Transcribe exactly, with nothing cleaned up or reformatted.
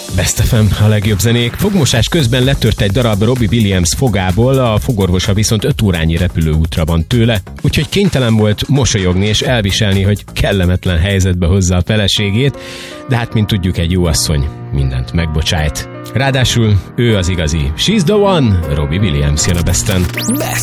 Best ef em, a legjobb zenék. Fogmosás közben letört egy darab Robbie Williams fogából, a fogorvosa viszont öt órányi repülőútra van tőle, úgyhogy kénytelen volt mosolyogni és elviselni, hogy kellemetlen helyzetbe hozza a feleségét, de hát, mint tudjuk, egy jó asszony mindent megbocsájt. Ráadásul ő az igazi. She's the one! Robbie Williams jön a Besten.